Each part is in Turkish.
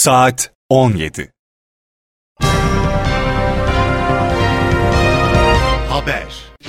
Saat 17. Haber.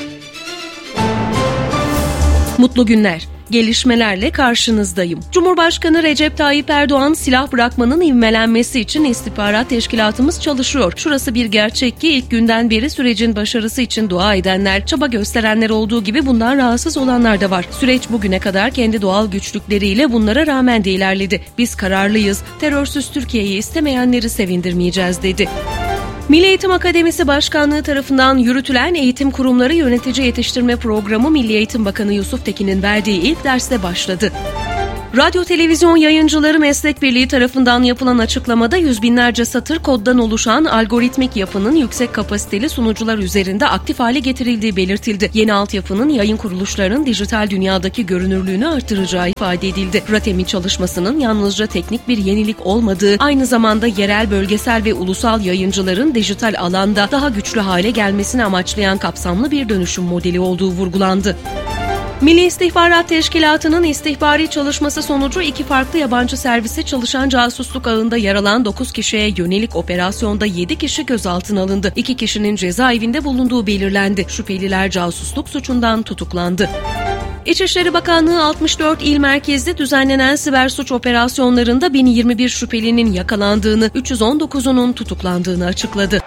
Mutlu günler. Gelişmelerle karşınızdayım. Cumhurbaşkanı Recep Tayyip Erdoğan, silah bırakmanın ivmelenmesi için istihbarat teşkilatımız çalışıyor. Şurası bir gerçek ki ilk günden beri sürecin başarısı için dua edenler, çaba gösterenler olduğu gibi bundan rahatsız olanlar da var. Süreç bugüne kadar kendi doğal güçlükleriyle bunlara rağmen de ilerledi. Biz kararlıyız, terörsüz Türkiye'yi istemeyenleri sevindirmeyeceğiz dedi. Milli Eğitim Akademisi Başkanlığı tarafından yürütülen eğitim kurumları yönetici yetiştirme programı Milli Eğitim Bakanı Yusuf Tekin'in verdiği ilk derste başladı. Radyo Televizyon Yayıncıları Meslek Birliği tarafından yapılan açıklamada yüz binlerce satır koddan oluşan algoritmik yapının yüksek kapasiteli sunucular üzerinde aktif hale getirildiği belirtildi. Yeni altyapının yayın kuruluşlarının dijital dünyadaki görünürlüğünü artıracağı ifade edildi. RATEM'in çalışmasının yalnızca teknik bir yenilik olmadığı, aynı zamanda yerel, bölgesel ve ulusal yayıncıların dijital alanda daha güçlü hale gelmesini amaçlayan kapsamlı bir dönüşüm modeli olduğu vurgulandı. Milli İstihbarat Teşkilatı'nın istihbari çalışması sonucu 2 farklı yabancı servise çalışan casusluk ağında yer alan 9 kişiye yönelik operasyonda 7 kişi gözaltına alındı. 2 kişinin cezaevinde bulunduğu belirlendi. Şüpheliler casusluk suçundan tutuklandı. İçişleri Bakanlığı 64 il merkezli düzenlenen siber suç operasyonlarında 1021 şüphelinin yakalandığını, 319'unun tutuklandığını açıkladı.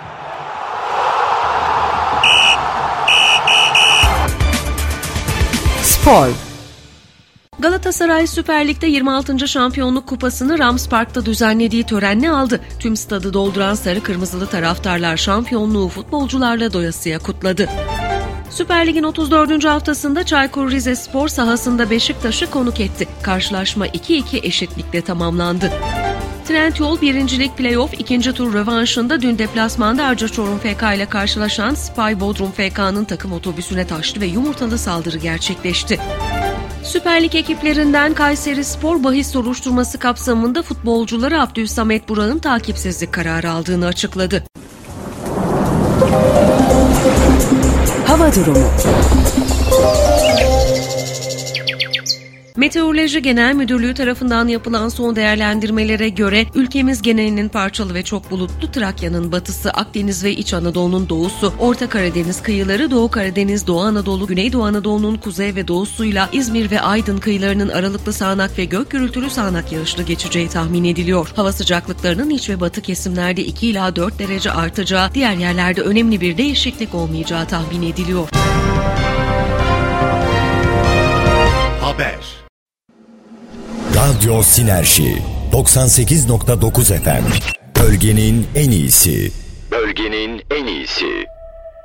Spor. Galatasaray Süper Lig'de 26. Şampiyonluk Kupası'nı Rams Park'ta düzenlediği törenle aldı. Tüm stadı dolduran sarı kırmızılı taraftarlar şampiyonluğu futbolcularla doyasıya kutladı. Süper Lig'in 34. haftasında Çaykur Rizespor sahasında Beşiktaş'ı konuk etti. Karşılaşma 2-2 eşitlikle tamamlandı. Trendyol 1. Lig Playoff 2. tur rövanşında dün deplasmanda Arca Çorum FK ile karşılaşan Spy Bodrum FK'nın takım otobüsüne taşlı ve yumurtalı saldırı gerçekleşti. Süper Lig ekiplerinden Kayserispor bahis soruşturması kapsamında futbolcuları Abdülsamet Burak'ın takipsizlik kararı aldığını açıkladı. Hava durumu. Meteoroloji Genel Müdürlüğü tarafından yapılan son değerlendirmelere göre ülkemiz genelinin parçalı ve çok bulutlu, Trakya'nın batısı, Akdeniz ve İç Anadolu'nun doğusu, Orta Karadeniz kıyıları, Doğu Karadeniz, Doğu Anadolu, Güneydoğu Anadolu'nun kuzey ve doğusuyla İzmir ve Aydın kıyılarının aralıklı sağanak ve gök gürültülü sağanak yağışlı geçeceği tahmin ediliyor. Hava sıcaklıklarının iç ve batı kesimlerde 2 ila 4 derece artacağı, diğer yerlerde önemli bir değişiklik olmayacağı tahmin ediliyor. Haber. Radyo Sinerji 98.9 FM. Bölgenin en iyisi.